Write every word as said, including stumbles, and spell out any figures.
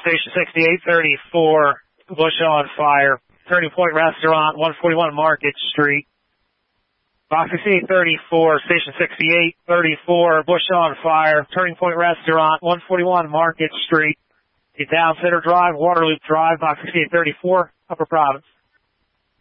Station sixty-eight thirty-four, Bush on fire. Turning Point Restaurant, one forty-one Market Street. Box sixty-eight thirty-four, Station sixty-eight thirty-four, Bush on fire. Turning Point Restaurant, one forty-one Market Street. Down Center Drive, Waterloop Drive, Box sixty-eight thirty-four, Upper Providence.